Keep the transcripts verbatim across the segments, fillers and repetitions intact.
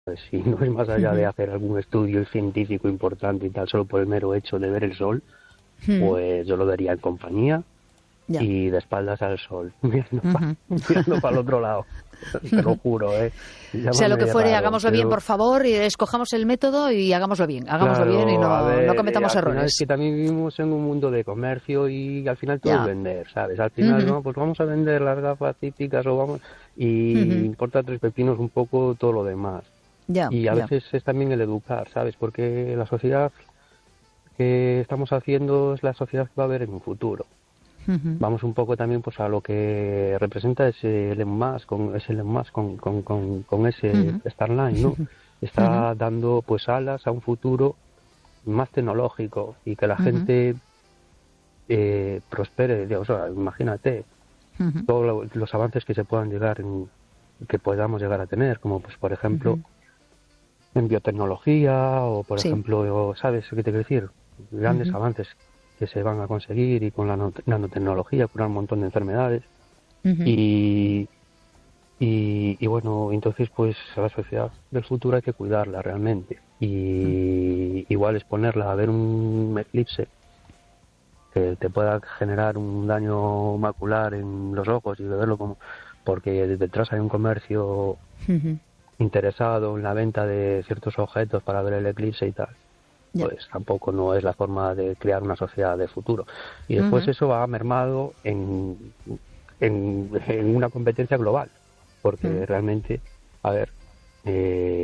Si no es más allá Uh-huh. de hacer algún estudio científico importante y tal, solo por el mero hecho de ver el sol, Uh-huh. pues yo lo vería en compañía Ya. y de espaldas al sol, mirando para Uh-huh. el otro lado. Te lo juro, ¿eh? Sea lo que Llámame fuere, raro, hagámoslo pero... bien, por favor, y escogamos el método y hagámoslo bien. Hagámoslo bien y Claro, a no, ver, no eh, cometamos al final es errores. que también vivimos en un mundo de comercio y al final todo Ya. es vender, ¿sabes? Al final, Uh-huh. no, pues vamos a vender las gafas típicas o vamos... Y Uh-huh. importa tres pepinos un poco todo lo demás. Ya, Y a ya. veces es también el educar, ¿sabes? Porque la sociedad que estamos haciendo es la sociedad que va a haber en un futuro. Uh-huh. Vamos un poco también pues a lo que representa ese Elon Musk, con ese Elon Musk, con, con, con, con ese Uh-huh. Starlink, ¿no? Está dando pues alas a un futuro más tecnológico y que la Uh-huh. gente eh, prospere. O sea, imagínate Uh-huh. todos lo, los avances que se puedan llegar, en, que podamos llegar a tener, como pues por ejemplo Uh-huh. en biotecnología o por Sí. ejemplo, ¿sabes qué te quiero decir? Grandes Uh-huh. avances que se van a conseguir y con la nanotecnología curar un montón de enfermedades. Uh-huh. Y, y, y bueno, entonces pues a la sociedad del futuro hay que cuidarla realmente. Y igual exponerla a ver un eclipse que te pueda generar un daño macular en los ojos y verlo como... Porque detrás hay un comercio Uh-huh. interesado en la venta de ciertos objetos para ver el eclipse y tal. Ya. Pues tampoco no es la forma de crear una sociedad de futuro. Y después Uh-huh. eso va mermado en, en, en una competencia global, porque Uh-huh. realmente, a ver, eh,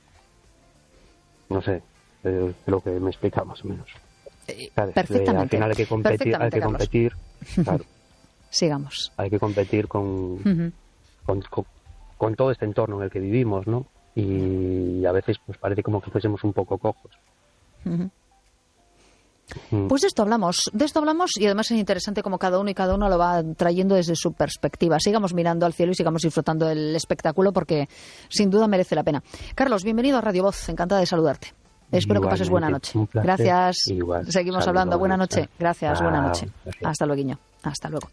no sé, eh, lo que me explica más o menos. ¿Sabes? Perfectamente. Eh, al final hay que competir, hay que Carlos. competir, claro, Sigamos. hay que competir con, Uh-huh. con, con, con todo este entorno en el que vivimos, ¿no? Y a veces pues parece como que fuésemos un poco cojos. Uh-huh. Mm. Pues de esto hablamos, de esto hablamos y además es interesante como cada uno y cada uno lo va trayendo desde su perspectiva. Sigamos mirando al cielo y sigamos disfrutando del espectáculo porque sin duda merece la pena. Carlos, bienvenido a Radio Voz, encantada de saludarte. Espero Igualmente, que pases buena noche. un placer. Gracias. Igual. Seguimos Saludos, hablando. Buena buenas noche. noches. Gracias, Chao. buena noche. Gracias. Hasta luego. Hasta luego.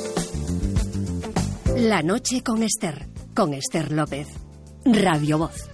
La noche con Esther, con Esther López. Radio Voz.